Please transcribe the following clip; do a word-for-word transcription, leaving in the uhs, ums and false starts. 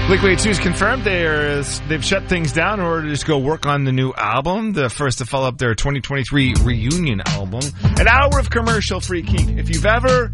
Blink one eighty-two is confirmed. They're, they've shut things down in order to just go work on the new album, the first to follow up their twenty twenty-three reunion album. An hour of commercial-free Keith. If you've ever